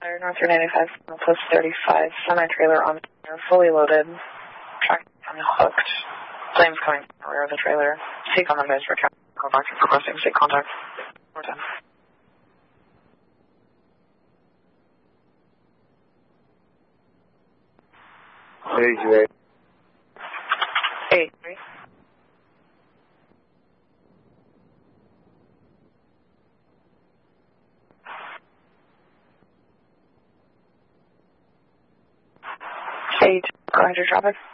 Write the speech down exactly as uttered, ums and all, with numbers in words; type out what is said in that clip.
North three ninety-five, post thirty-five, semi-trailer on the trailer, fully loaded, track unhooked, flames coming from the rear of the trailer, seek on the base for captain, contact, requesting seek contact, four ten. eighty-three. eighty-three. eight, go ahead, your traffic.